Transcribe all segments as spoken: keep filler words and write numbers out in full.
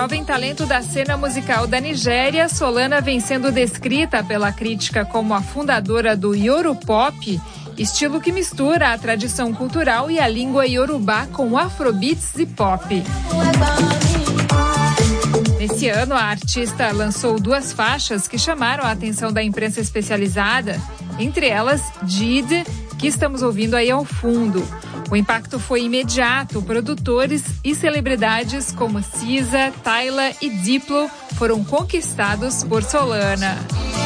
jovem talento da cena musical da Nigéria, Solana vem sendo descrita pela crítica como a fundadora do Yorupop, estilo que mistura a tradição cultural e a língua iorubá com afrobeats e pop. Nesse ano, a artista lançou duas faixas que chamaram a atenção da imprensa especializada, entre elas Did, que estamos ouvindo aí ao fundo. O impacto foi imediato. Produtores e celebridades como Cisa, Tyla e Diplo foram conquistados por Solana.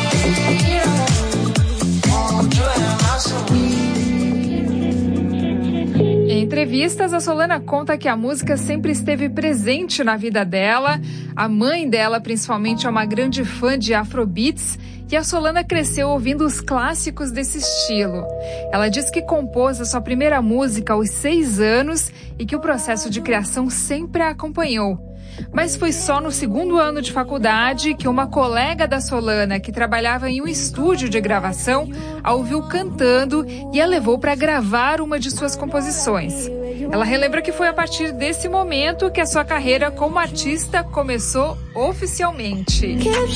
Em entrevistas, a Solana conta que a música sempre esteve presente na vida dela. A mãe dela, principalmente, é uma grande fã de afrobeats e a Solana cresceu ouvindo os clássicos desse estilo. Ela diz que compôs a sua primeira música aos seis anos e que o processo de criação sempre a acompanhou. Mas foi só no segundo ano de faculdade que uma colega da Solana, que trabalhava em um estúdio de gravação, a ouviu cantando e a levou para gravar uma de suas composições. Ela relembra que foi a partir desse momento que a sua carreira como artista começou oficialmente.